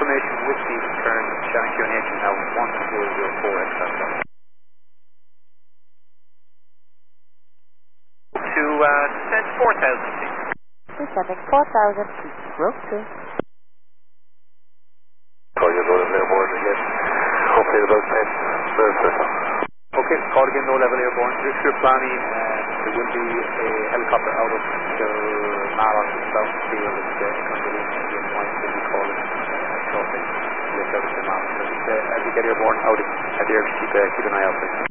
Formation Whiskey, turn Shannon QNH is now 1004 extra. To send 4,000 feet. We're sending 4,000 feet. Rope 2. Call you low level airborne again. Hopefully about 10. Okay, call again low level airborne. If you're planning, there will be a helicopter out of the Maros south field. It's going to be in point when we call it shortly. Lift out of the Maros. As you get airborne out at the air, keep an eye out for it.